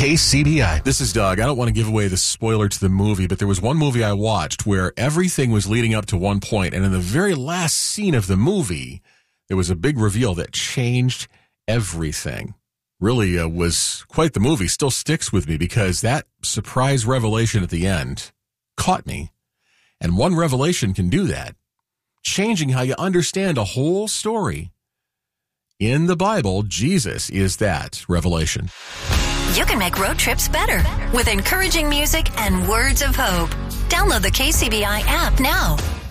KCBI. This is Doug. I don't want to give away the spoiler to the movie, but there was one movie I watched where everything was leading up to one point, and in the very last scene of the movie, there was a big reveal that changed everything. Really was quite the movie. Still sticks with me because that surprise revelation at the end caught me. And one revelation can do that, changing how you understand a whole story. In the Bible, Jesus is that revelation. You can make road trips better with encouraging music and words of hope. Download the KCBI app now.